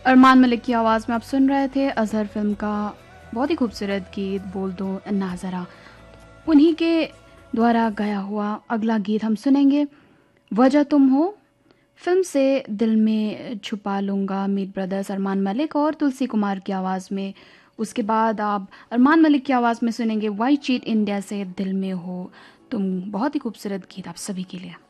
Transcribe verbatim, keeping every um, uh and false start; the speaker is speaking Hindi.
अरमान मलिक की आवाज़ में आप सुन रहे थे अज़हर फ़िल्म का बहुत ही खूबसूरत गीत बोल दो अन्ना ज़रा। उन्हीं के द्वारा गाया हुआ अगला गीत हम सुनेंगे वजह तुम हो फ़िल्म से दिल में छुपा लूँगा, मीर ब्रदर्स अरमान मलिक और तुलसी कुमार की आवाज़ में। उसके बाद आप अरमान मलिक की आवाज़ में सुनेंगे वाई चीट इंडिया से दिल में हो तुम। बहुत ही खूबसूरत गीत आप सभी के लिए।